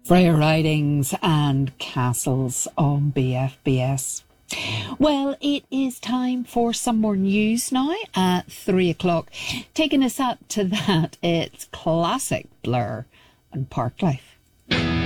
Freya Ridings and Castles on BFBS. Well, it is time for some more news now at 3 o'clock. Taking us up to that, it's classic Blur and Parklife.